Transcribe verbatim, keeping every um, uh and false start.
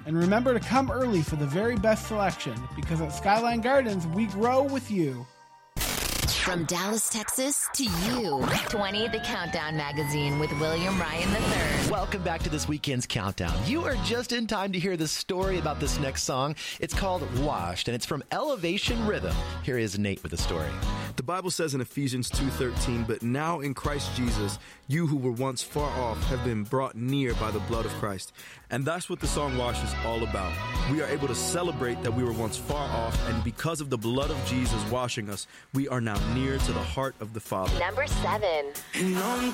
And remember to come early for the very best selection, because at Skyline Gardens, we grow with you. From Dallas, Texas to you. twenty, the Countdown Magazine with William Ryan the third. Welcome back to this weekend's Countdown. You are just in time to hear the story about this next song. It's called Washed, and it's from Elevation Rhythm. Here is Nate with the story. The Bible says in Ephesians two thirteen, but now in Christ Jesus, you who were once far off have been brought near by the blood of Christ. And that's what the song Wash is all about. We are able to celebrate that we were once far off, and because of the blood of Jesus washing us, we are now near to the heart of the Father. Number seven.